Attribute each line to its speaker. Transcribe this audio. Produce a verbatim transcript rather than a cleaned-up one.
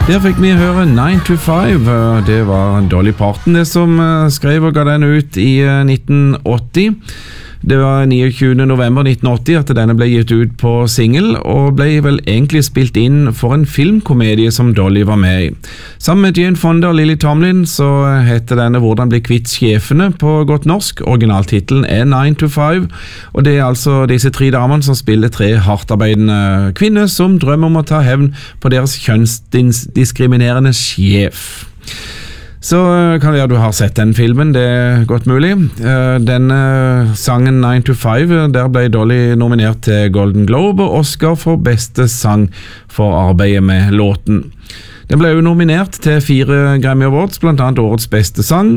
Speaker 1: Der fikk vi høre nine to five, det var Dolly Parton det som skrev og ga den ut i nitten åtti. Det var niogtyvende november nitten åtti at denne ble gitt ut på single, og ble vel egentlig spilt inn for en filmkomedie som Dolly var med i. Sammen med Jane Fonda og Lily Tomlin så heter denne Hvordan bli kvitt sjefene på godt norsk. Originaltitelen er nine to five, og det er altså disse tre damene som spiller tre hardtarbeidende kvinner som drømmer om å ta hevn på deres kjønnsdiskriminerende sjef. Så kan det være du har sett den filmen, det er godt mulig. Denne sangen nine to five, der ble Dolly nominert til Golden Globe og Oscar for beste sang for arbeidet med låten. Den ble jo nominert til fire Grammy Awards, blant annet årets beste sang,